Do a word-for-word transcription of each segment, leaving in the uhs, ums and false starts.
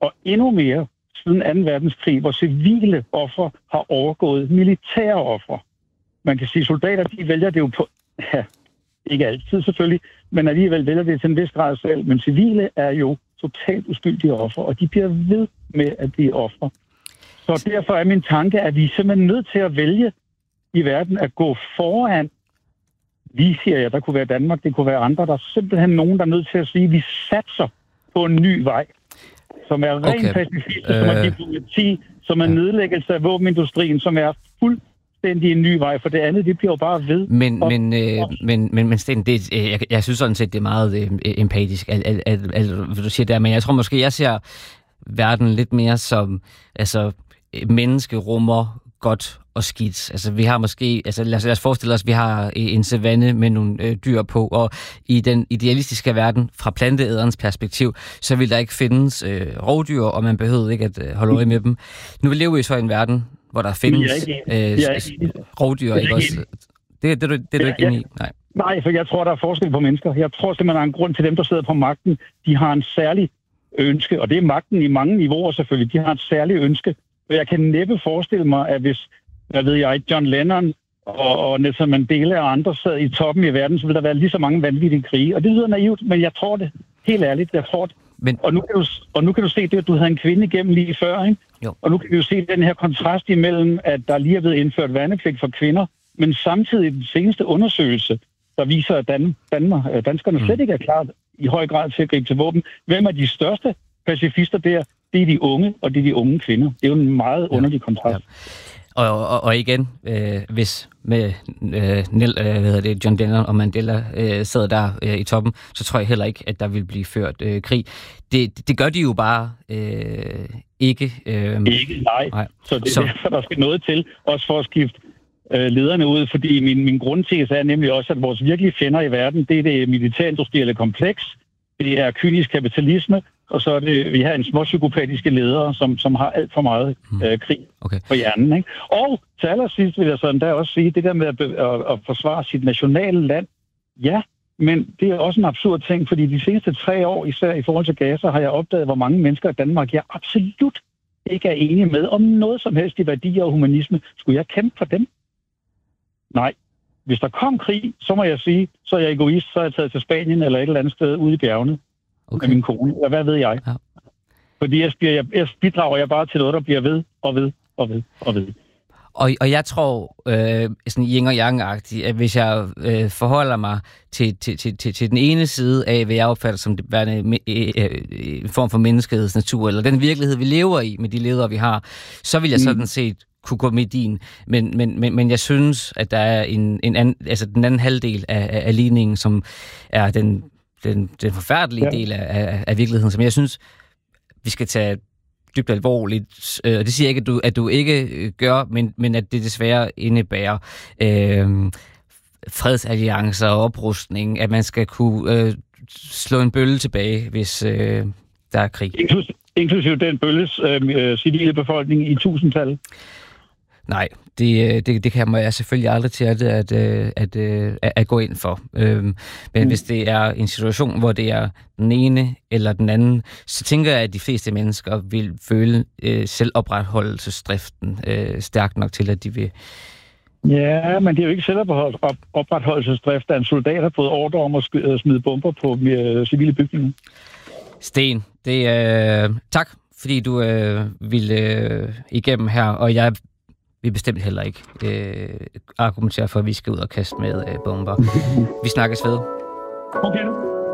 og endnu mere siden anden verdenskrig, hvor civile ofre har overgået militære ofre. Man kan sige, at soldater, de vælger det jo på... Ja, ikke altid selvfølgelig, men alligevel vælger det til en vis grad selv. Men civile er jo totalt uskyldige ofre, og de bliver ved med at blive ofre. Så derfor er min tanke, at vi er simpelthen nødt til at vælge i verden at gå foran. Vi siger jeg, der kunne være Danmark, det kunne være andre. Der er simpelthen nogen, der er nødt til at sige, at vi satser på en ny vej, som er ren okay. pacifisme, øh... som er diplomati, som er nedlæggelse af våbenindustrien, som er fuldstændig en ny vej, for det andet, det bliver jo bare ved. Men, men, øh, men, men, men Sten, det, jeg, jeg synes sådan set, det er meget øh, empatisk, at, at, at, at, hvad du siger der, men jeg tror måske, jeg ser verden lidt mere som, altså, menneske rummer godt og skidt. Altså, vi har måske, altså lad os, lad os forestille os, at vi har en savanne med nogle øh, dyr på, og i den idealistiske verden, fra planteæderens perspektiv, så vil der ikke findes øh, rovdyr, og man behøver ikke at øh, holde øje med dem. Nu vil leve i så en verden, hvor der findes øh, rovdyr, ikke også? Det, det, det, det er du ikke enig i? Nej. Nej, for jeg tror, der er forskel på mennesker. Jeg tror simpelthen, der er en grund til dem, der sidder på magten. De har en særlig ønske, og det er magten i mange niveauer selvfølgelig. De har et særligt ønske. Og jeg kan næppe forestille mig, at hvis, hvad ved jeg, John Lennon og, og Nelson Mandela og andre sad i toppen i verden, så ville der være lige så mange vanvittige krige. Og det lyder naivt, men jeg tror det. Helt ærligt, jeg tror det. Men... Og, nu kan du, og nu kan du se det, at du havde en kvinde igennem lige før, ikke? Jo. Og nu kan du se den her kontrast imellem, at der lige er blevet indført værnepligt for kvinder, men samtidig den seneste undersøgelse, der viser, at Dan- Danmark, danskerne mm. slet ikke er klar i høj grad til at gribe til våben. Hvem er de største pacifister der? Det er de unge, og det er de unge kvinder. Det er jo en meget underlig kontrast. Ja. Og, og, og igen, øh, hvis med øh, Nel, øh, hvad hedder det, John Lennon og Mandela øh, sidder der øh, i toppen, så tror jeg heller ikke, at der vil blive ført øh, krig. Det, det gør de jo bare øh, ikke. Øh, ikke, nej. nej. Så det er så... derfor, der skal noget til, også for at skifte øh, lederne ud, fordi min, min grundtese er nemlig også, at vores virkelige fjender i verden, det er det militærindustrielle kompleks, det er kynisk kapitalisme, og så er det, vi har en småpsykopatiske ledere, som, som har alt for meget øh, krig okay. på hjernen. Ikke? Og til allersidst vil jeg sådan der også sige, det der med at, at, at forsvare sit nationale land, ja, men det er også en absurd ting, fordi de seneste tre år, især i forhold til Gaza, har jeg opdaget, hvor mange mennesker i Danmark, jeg absolut ikke er enige med om noget som helst i værdier og humanisme. Skulle jeg kæmpe for dem? Nej. Hvis der kom krig, så må jeg sige, så er jeg egoist, så er jeg taget til Spanien eller et eller andet sted ude i bjergene. Okay. Med min kone. Ja, hvad ved jeg? Ja. Fordi jeg, jeg, jeg bidrager jeg bare til noget, der bliver ved og ved og ved og ved. Og, og jeg tror, øh, sådan yin og yang-agtigt, at hvis jeg øh, forholder mig til, til, til, til, til den ene side af, hvad jeg opfatter som det værende en form for menneskets natur, eller den virkelighed, vi lever i med de ledere, vi har, så vil jeg mm. sådan set kunne gå med din. Men, men, men, men jeg synes, at der er en, en anden, altså den anden halvdel af, af, af ligningen, som er den Den, den forfærdelige ja. del af, af, af virkeligheden, som jeg synes, vi skal tage dybt alvorligt. Og det siger jeg ikke, at du, at du ikke gør, men, men at det desværre indebærer øh, fredsalliancer og oprustning, at man skal kunne øh, slå en bølle tilbage, hvis øh, der er krig. Inklusiv, inklusiv den bølles øh, civile befolkning i tusindtal? Nej, det, det, det kan jeg selvfølgelig aldrig til at, at, at, at, at gå ind for. Øhm, men mm. hvis det er en situation, hvor det er den ene eller den anden, så tænker jeg, at de fleste mennesker vil føle øh, selvopretholdelsesdriften øh, stærkt nok til, at de vil... Ja, men det er jo ikke selvopretholdelsesdrift, at en soldat har fået ordre om at smide bomber på øh, civile bygninger. Sten, det er... Øh, tak, fordi du øh, ville øh, igennem her, og jeg... Vi bestemt heller ikke øh, argumentere for, at vi skal ud og kaste med øh, bomber. Vi snakkes ved. Okay.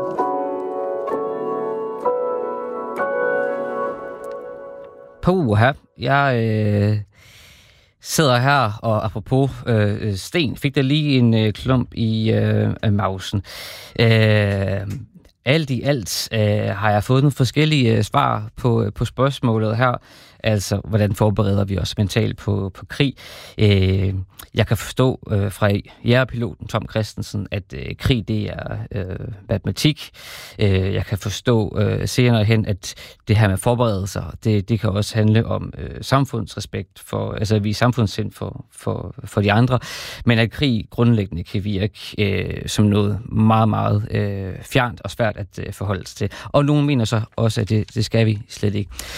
Puha, jeg øh, sidder her, og apropos øh, Sten, fik der lige en øh, klump i øh, mausen. Øh, alt i alt øh, har jeg fået nogle forskellige øh, svar på, på spørgsmålet her. Altså, hvordan forbereder vi os mentalt på, på krig? Øh, jeg kan forstå øh, fra jægerpiloten Tom Christensen, at øh, krig, det er øh, matematik. Øh, jeg kan forstå øh, senere hen, at det her med forberedelser, det, det kan også handle om øh, samfundsrespekt, for, altså vi er samfundssind for, for, for de andre, men at krig grundlæggende kan virke øh, som noget meget, meget øh, fjernt og svært at øh, forholde sig til. Og nogen mener så også, at det, det skal vi slet ikke.